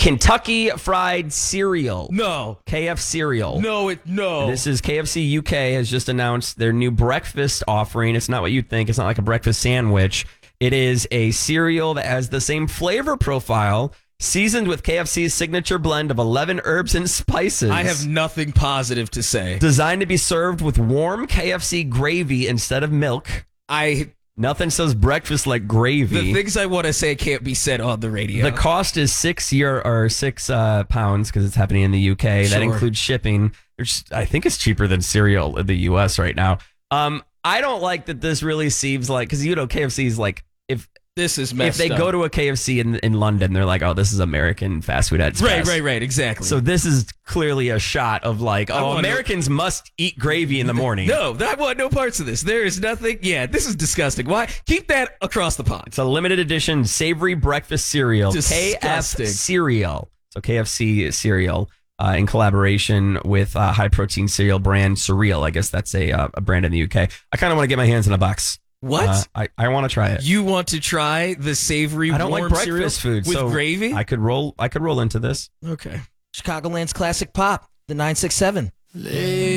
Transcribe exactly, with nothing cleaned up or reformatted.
Kentucky Fried Cereal. No. K F Cereal. No, it no. This is K F C U K has just announced their new breakfast offering. It's not what you'd think. It's not like a breakfast sandwich. It is a cereal that has the same flavor profile, seasoned with K F C's signature blend of eleven herbs and spices. I have nothing positive to say. Designed to be served with warm K F C gravy instead of milk. I Nothing says breakfast like gravy. The things I want to say can't be said on the radio. The cost is six year or six uh, pounds because it's happening in the U K. Sure. That includes shipping. Which I think it's cheaper than cereal in the U S right now. Um, I don't like that this really seems like, because you know K F C is like, if this is if messed they up. go to a K F C in in London, they're like, oh, this is American fast food at its Right, best. right, right, exactly. So this is clearly a shot of like, oh, wonder- Americans must eat gravy in the morning. No, I want no parts of this. There is nothing. Yeah, this is disgusting. Why? Keep that across the pond. It's a limited edition savory breakfast cereal. Disgusting. K F Cereal. So K F C cereal uh, in collaboration with uh, high protein cereal brand Surreal. I guess that's a, uh, a brand in the U K. I kind of want to get my hands in a box. What? Uh, I, I want to try it. You want to try the savory I don't warm like cereal breakfast food with so gravy? I could roll. I could roll into this. Okay. Chicagoland's classic pop, the nine six seven.